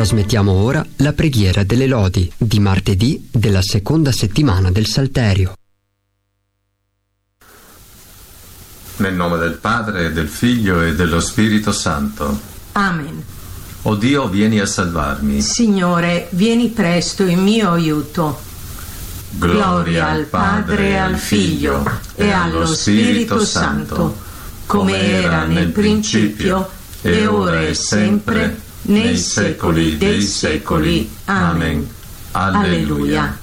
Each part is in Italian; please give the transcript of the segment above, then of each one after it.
Trasmettiamo ora la preghiera delle lodi di martedì della seconda settimana del Salterio. Nel nome del Padre, del Figlio e dello Spirito Santo. Amen. O Dio, vieni a salvarmi. Signore, vieni presto in mio aiuto. Gloria al Padre, al Figlio e allo Spirito Santo, come era nel principio, e ora e sempre, nei secoli dei secoli. Amen. Alleluia.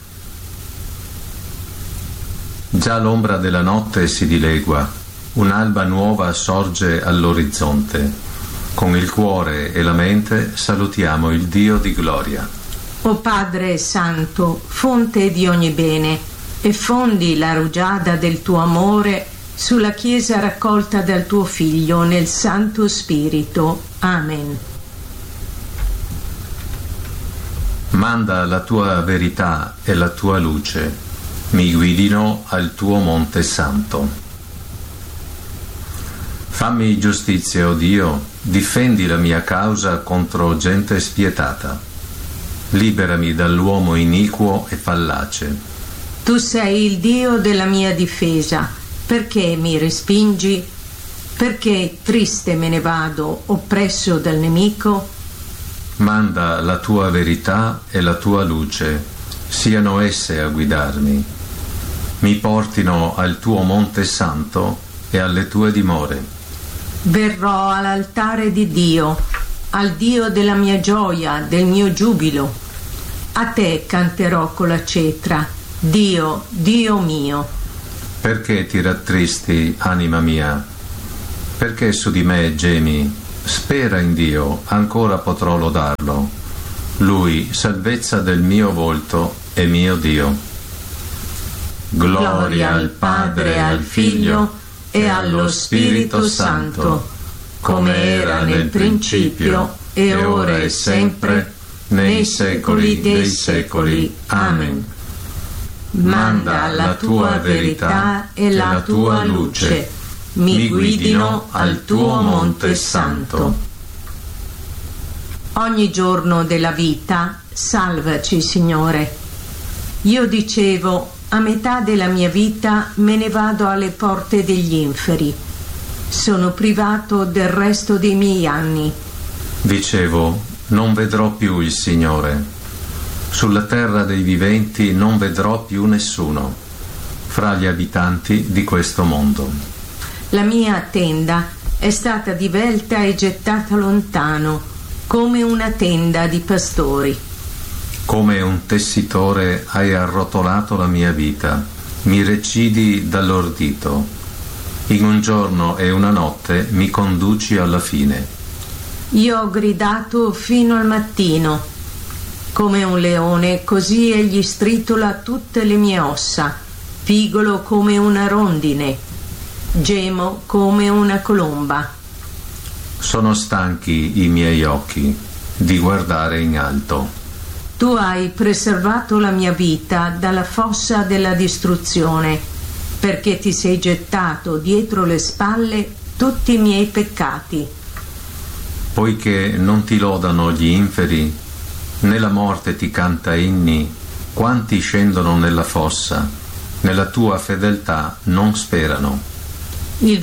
Già l'ombra della notte si dilegua, un'alba nuova sorge all'orizzonte. Con il cuore e la mente salutiamo il Dio di gloria. O Padre Santo, fonte di ogni bene, e fondi la rugiada del tuo amore sulla Chiesa raccolta dal tuo Figlio nel Santo Spirito. Amen. Manda la tua verità e la tua luce, mi guidino al tuo monte santo. Fammi giustizia, o Dio, difendi la mia causa contro gente spietata. Liberami dall'uomo iniquo e fallace. Tu sei il Dio della mia difesa. Perché mi respingi? Perché triste me ne vado, oppresso dal nemico? Manda la tua verità e la tua luce, siano esse a guidarmi. Mi portino al tuo monte santo e alle tue dimore. Verrò all'altare di Dio, al Dio della mia gioia, del mio giubilo. A te canterò con la cetra, Dio, Dio mio. Perché ti rattristi, anima mia? Perché su di me gemi? Spera in Dio, ancora potrò lodarlo. Lui, salvezza del mio volto, è mio Dio. Gloria al Padre, al Figlio e allo Spirito Santo, come era nel principio, e ora e sempre, nei secoli dei secoli. Amen. Manda la tua verità e la tua luce, mi guidino al tuo monte santo. Ogni giorno della vita, salvaci, Signore. Io dicevo, a metà della mia vita me ne vado alle porte degli inferi. Sono privato del resto dei miei anni. Dicevo, non vedrò più il Signore. Sulla terra dei viventi non vedrò più nessuno, fra gli abitanti di questo mondo. La mia tenda è stata divelta e gettata lontano, come una tenda di pastori. Come un tessitore hai arrotolato la mia vita, mi recidi dall'ordito. In un giorno e una notte mi conduci alla fine. Io ho gridato fino al mattino. Come un leone, così egli stritola tutte le mie ossa, pigolo come una rondine. Gemo come una colomba. Sono stanchi i miei occhi di guardare in alto. Tu hai preservato la mia vita dalla fossa della distruzione, perché ti sei gettato dietro le spalle tutti i miei peccati. Poiché non ti lodano gli inferi, né la morte ti canta inni, quanti scendono nella fossa, nella tua fedeltà non sperano. Il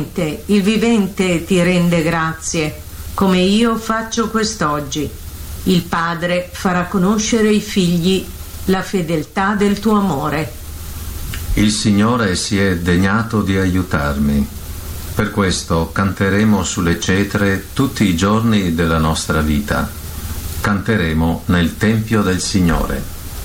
vivente ti rende grazie, come io faccio quest'oggi. Il Padre farà conoscere ai figli la fedeltà del tuo amore. Il Signore si è degnato di aiutarmi. Per questo canteremo sulle cetre tutti i giorni della nostra vita. Canteremo nel Tempio del Signore.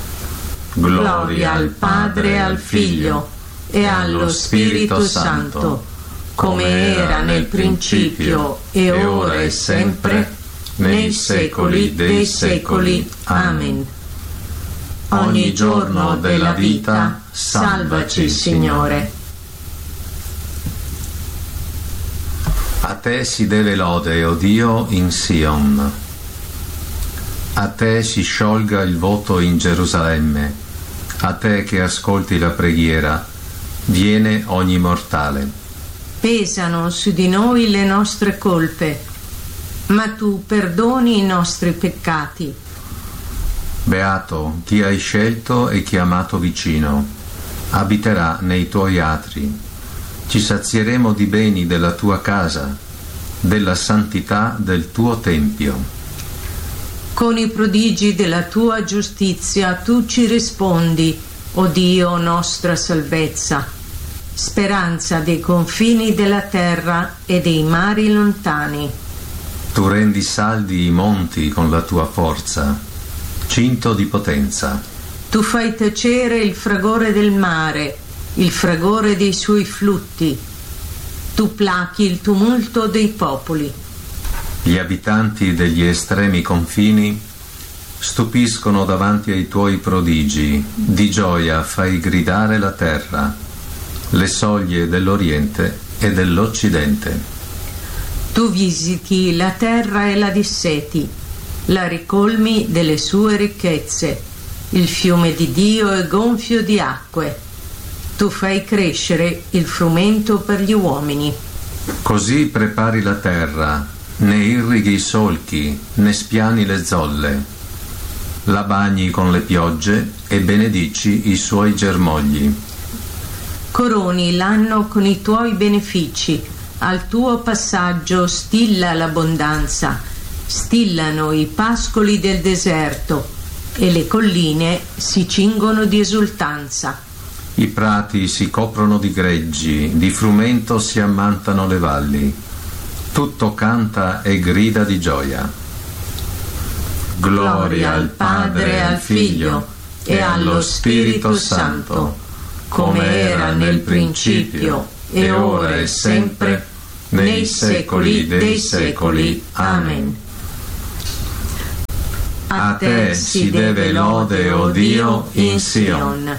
Gloria al Padre, al Figlio e allo Spirito Santo, come era nel principio e ora e sempre, nei secoli dei secoli. Amen. Ogni giorno della vita, salvaci, Signore. A te si deve lode, o Dio, in Sion. A te si sciolga il voto in Gerusalemme. A te che ascolti la preghiera, viene ogni mortale. Pesano su di noi le nostre colpe, ma tu perdoni i nostri peccati. Beato chi hai scelto e chiamato vicino, abiterà nei tuoi atri. Ci sazieremo di beni della tua casa, della santità del tuo tempio. Con i prodigi della tua giustizia tu ci rispondi, o Dio nostra salvezza, speranza dei confini della terra e dei mari lontani. Tu rendi saldi i monti con la tua forza, cinto di potenza. Tu fai tacere il fragore del mare, il fragore dei suoi flutti. Tu plachi il tumulto dei popoli. Gli abitanti degli estremi confini stupiscono davanti ai tuoi prodigi, di gioia fai gridare la terra, le soglie dell'Oriente e dell'Occidente. Tu visiti la terra e la disseti, la ricolmi delle sue ricchezze, il fiume di Dio è gonfio di acque. Tu fai crescere il frumento per gli uomini. Così prepari la terra, ne irrighi i solchi, ne spiani le zolle. La bagni con le piogge e benedici i suoi germogli. Coroni l'anno con i tuoi benefici, al tuo passaggio stilla l'abbondanza, stillano i pascoli del deserto e le colline si cingono di esultanza. I prati si coprono di greggi, di frumento si ammantano le valli. Tutto canta e grida di gioia. Gloria al Padre e al Figlio e allo Spirito Santo, come era nel principio e ora e sempre, nei secoli dei secoli. Amen. A te si deve lode, o Dio, in Sion.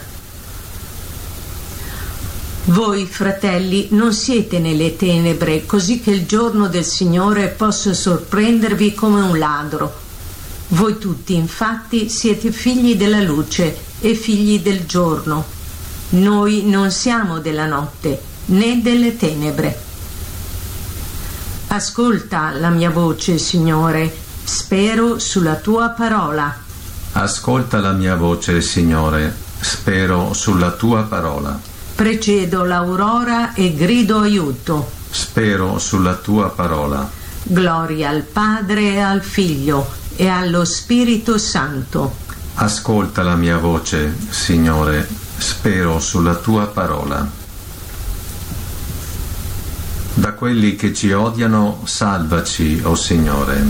Voi, fratelli, non siete nelle tenebre, così che il giorno del Signore possa sorprendervi come un ladro. Voi tutti, infatti, siete figli della luce e figli del giorno. Noi non siamo della notte, né delle tenebre. Ascolta la mia voce, Signore, spero sulla tua parola. Ascolta la mia voce, Signore, spero sulla tua parola. Precedo l'aurora e grido aiuto. Spero sulla tua parola. Gloria al Padre e al Figlio e allo Spirito Santo. Ascolta la mia voce, Signore, spero sulla tua parola. Da quelli che ci odiano, salvaci, o Signore.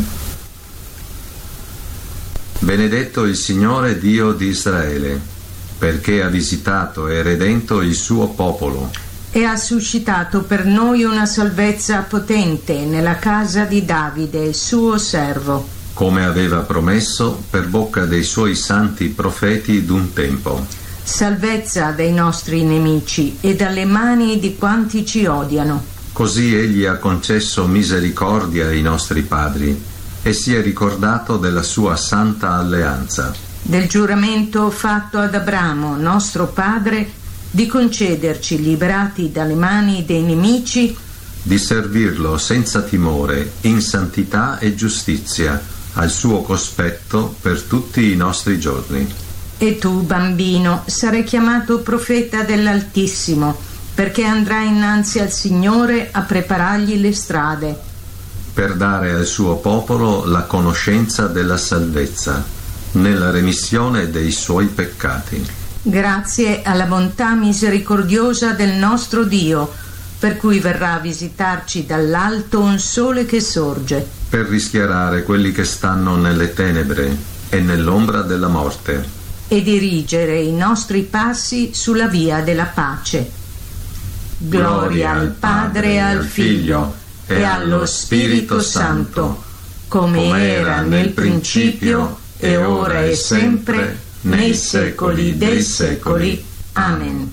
Benedetto il Signore Dio di Israele, perché ha visitato e redento il suo popolo. E ha suscitato per noi una salvezza potente nella casa di Davide, il suo servo. Come aveva promesso per bocca dei suoi santi profeti d'un tempo. Salvezza dai nostri nemici e dalle mani di quanti ci odiano. Così egli ha concesso misericordia ai nostri padri e si è ricordato della sua santa alleanza. Del giuramento fatto ad Abramo, nostro padre, di concederci, liberati dalle mani dei nemici, di servirlo senza timore, in santità e giustizia, al suo cospetto per tutti i nostri giorni. E tu, bambino, sarai chiamato profeta dell'Altissimo, perché andrai innanzi al Signore a preparargli le strade. Per dare al suo popolo la conoscenza della salvezza, nella remissione dei suoi peccati. Grazie alla bontà misericordiosa del nostro Dio, per cui verrà a visitarci dall'alto un sole che sorge. Per rischiarare quelli che stanno nelle tenebre e nell'ombra della morte. E dirigere i nostri passi sulla via della pace. Gloria al Padre e al Figlio e allo Spirito Santo, come era nel principio e ora e sempre, nei secoli dei secoli. Amen.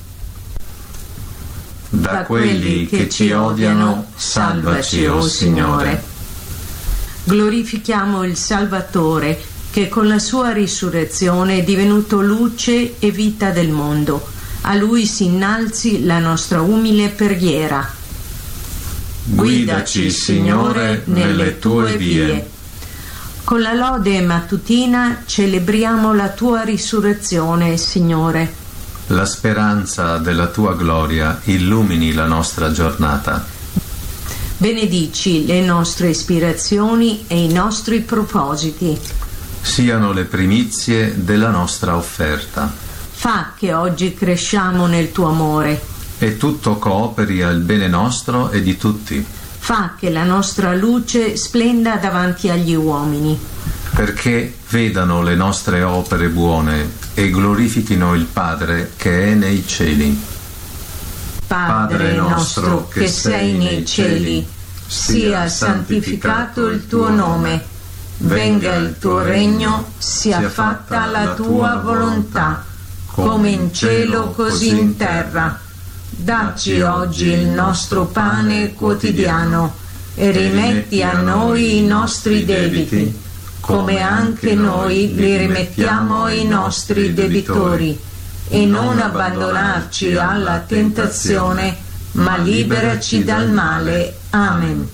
Da quelli che ci odiano, salvaci, o Signore. Glorifichiamo il Salvatore, che con la sua risurrezione è divenuto luce e vita del mondo. A lui si innalzi la nostra umile preghiera. Guidaci, Signore, nelle tue vie. Con la lode mattutina celebriamo la tua risurrezione, Signore. La speranza della tua gloria illumini la nostra giornata. Benedici le nostre ispirazioni e i nostri propositi. Siano le primizie della nostra offerta. Fa che oggi cresciamo nel tuo amore. E tutto cooperi al bene nostro e di tutti. Fa che la nostra luce splenda davanti agli uomini. Perché vedano le nostre opere buone e glorifichino il Padre che è nei cieli. Padre nostro che sei nei cieli, sia santificato il tuo nome. Venga il tuo regno, sia fatta la tua volontà, come in cielo così in terra. Dacci oggi il nostro pane quotidiano e rimetti a noi i nostri debiti, come anche noi li rimettiamo ai nostri debitori, e non abbandonarci alla tentazione, ma liberaci dal male. Amen.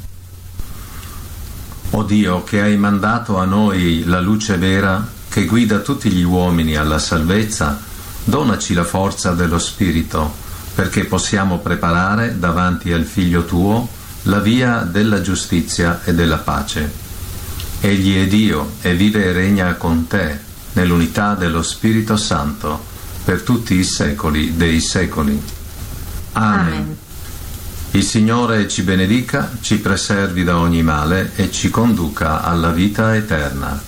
O Dio, che hai mandato a noi la luce vera, che guida tutti gli uomini alla salvezza, donaci la forza dello Spirito, perché possiamo preparare davanti al Figlio tuo la via della giustizia e della pace. Egli è Dio e vive e regna con te, nell'unità dello Spirito Santo, per tutti i secoli dei secoli. Amen. Il Signore ci benedica, ci preservi da ogni male e ci conduca alla vita eterna.